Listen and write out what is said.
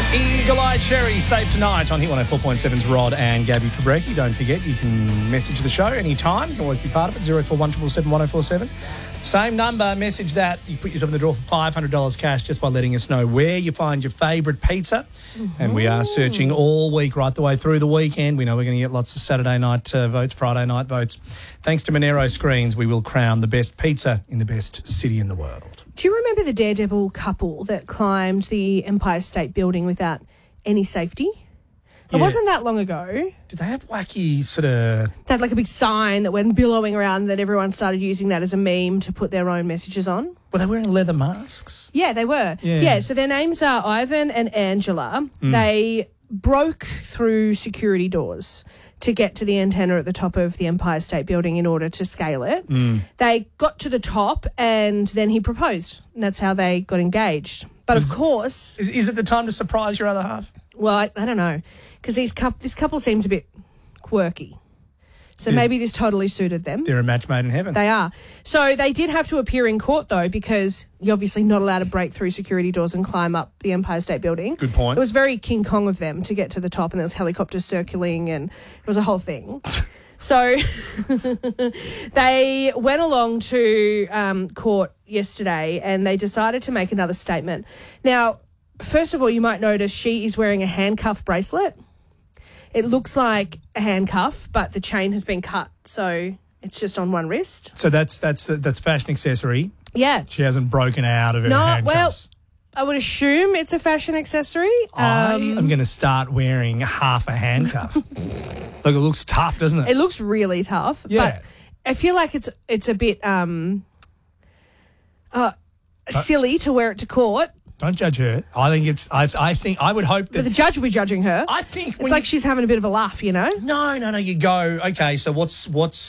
Eagle Eye Cherry, safe tonight on Hit 104.7's Rod and Gabby Fabrecki. Don't forget, you can message the show anytime. You can always be part of it, 0417 1047. Same number, message that. You put yourself in the draw for $500 cash just by letting us know where you find your favourite pizza. Mm-hmm. And we are searching all week, right the way through the weekend. We know we're going to get lots of Saturday night votes, Friday night votes. Thanks to Monero Screens, we will crown the best pizza in the best city in the world. Do you remember the daredevil couple that climbed the Empire State Building without any safety? Yeah. It wasn't that long ago. Did they have wacky sort of... They had like a big sign that went billowing around that everyone started using that as a meme to put their own messages on. Were they wearing leather masks? Yeah, they were. Yeah, so their names are Ivan and Angela. They broke through security doors to get to the antenna at the top of the Empire State Building in order to scale it. They got to the top and then he proposed. And that's how they got engaged. But of course... Is it the time to surprise your other half? Well, I don't know. Because this couple seems a bit quirky. So maybe this totally suited them. They're a match made in heaven. They are. So they did have to appear in court, though, because you're obviously not allowed to break through security doors and climb up the Empire State Building. Good point. It was very King Kong of them to get to the top, and there was helicopters circling, and it was a whole thing. So they went along to court yesterday, and they decided to make another statement. Now, first of all, you might notice she is wearing a handcuff bracelet. It looks like a handcuff, but the chain has been cut, so it's just on one wrist. So that's fashion accessory. Yeah. She hasn't broken out of her handcuffs. Well, I would assume it's a fashion accessory. I am going to start wearing half a handcuff. Look, it looks tough, doesn't it? It looks really tough. Yeah. But I feel like it's a bit silly to wear it to court. Don't judge her. I think I would hope that... But the judge will be judging her. I think... It's like she's having a bit of a laugh, you know? No. You go, okay, so what's